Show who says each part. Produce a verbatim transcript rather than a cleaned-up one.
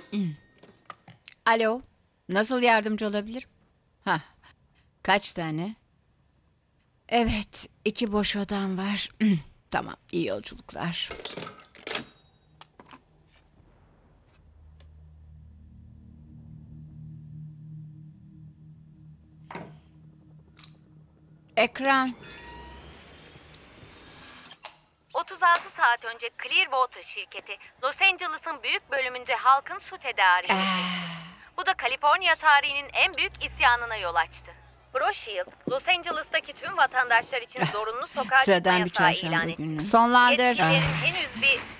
Speaker 1: Alo, nasıl yardımcı olabilirim? Ha, kaç tane? Evet, iki boş odam var. Tamam, iyi yolculuklar. Ekran.
Speaker 2: otuz altı saat önce Clearwater şirketi Los Angeles'ın büyük bölümünde halkın su tedariğini kesti. Bu da Kaliforniya tarihinin en büyük isyanına yol açtı. BroShield, Los Angeles'taki tüm vatandaşlar için zorunlu sokağa çıkma
Speaker 1: Sıradan bir
Speaker 2: yasağı
Speaker 1: çarşamba
Speaker 2: ilan etti.
Speaker 1: günü. Sonlandır.
Speaker 2: Yetkililerin henüz bir